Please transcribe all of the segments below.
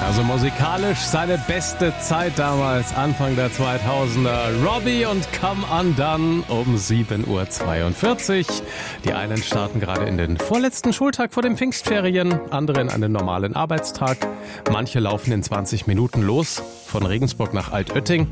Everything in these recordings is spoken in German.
Also musikalisch seine beste Zeit damals, Anfang der 2000er. Robbie und Come Undone um 7.42 Uhr. Die einen starten gerade in den vorletzten Schultag vor den Pfingstferien, andere in einen normalen Arbeitstag. Manche laufen in 20 Minuten los, von Regensburg nach Altötting.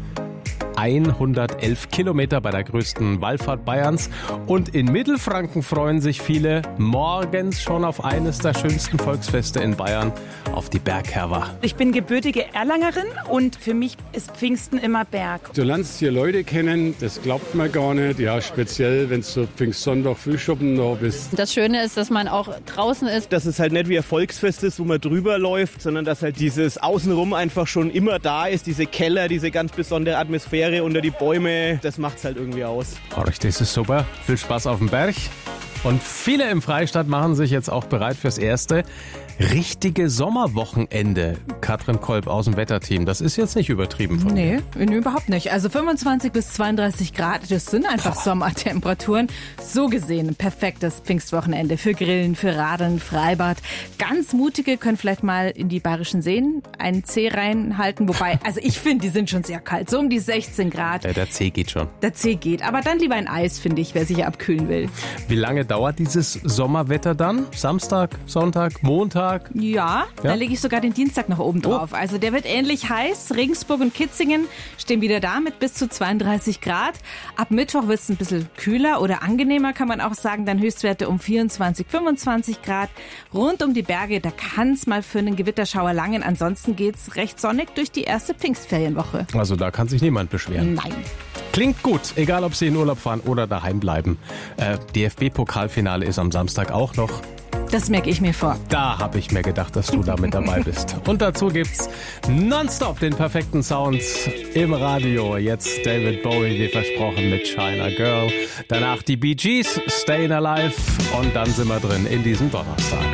111 Kilometer bei der größten Wallfahrt Bayerns. Und in Mittelfranken freuen sich viele morgens schon auf eines der schönsten Volksfeste in Bayern, auf die Bergherwa. Ich bin gebürtige Erlangerin und für mich ist Pfingsten immer Berg. Du lernst hier Leute kennen, das glaubt man gar nicht. Ja, speziell, wenn du Pfingstsonntag Frühschoppen da bist. Das Schöne ist, dass man auch draußen ist. Dass es halt nicht wie ein Volksfest ist, wo man drüber läuft, sondern dass halt dieses Außenrum einfach schon immer da ist, diese Keller, diese ganz besondere Atmosphäre unter die Bäume, das macht's halt irgendwie aus. Das ist super. Viel Spaß auf dem Berg. Und viele im Freistaat machen sich jetzt auch bereit fürs erste richtige Sommerwochenende. Katrin Kolb aus dem Wetterteam. Das ist jetzt nicht übertrieben von mir. Nee, überhaupt nicht. Also 25 bis 32 Grad, das sind einfach Sommertemperaturen. So gesehen ein perfektes Pfingstwochenende für Grillen, für Radeln, Freibad. Ganz Mutige können vielleicht mal in die bayerischen Seen einen Zeh reinhalten. Wobei, also ich finde, die sind schon sehr kalt. So um die 16 Grad. Ja, der Zeh geht schon. Der Zeh geht. Aber dann lieber ein Eis, finde ich, wer sich abkühlen will. Wie lange dauert dieses Sommerwetter dann? Samstag, Sonntag, Montag? Ja, da lege ich sogar den Dienstag noch oben drauf. Also der wird ähnlich heiß. Regensburg und Kitzingen stehen wieder da mit bis zu 32 Grad. Ab Mittwoch wird es ein bisschen kühler oder angenehmer, kann man auch sagen. Dann Höchstwerte um 24, 25 Grad. Rund um die Berge, da kann es mal für einen Gewitterschauer langen. Ansonsten geht es recht sonnig durch die erste Pfingstferienwoche. Also da kann sich niemand beschweren. Nein. Klingt gut, egal ob Sie in Urlaub fahren oder daheim bleiben. DFB-Pokalfinale ist am Samstag auch noch. Das merke ich mir vor. Da habe ich mir gedacht, dass du da mit dabei bist. Und dazu gibt's nonstop den perfekten Sound im Radio. Jetzt David Bowie, wie versprochen, mit China Girl. Danach die Bee Gees, Stayin' Alive. Und dann sind wir drin in diesem Donnerstag.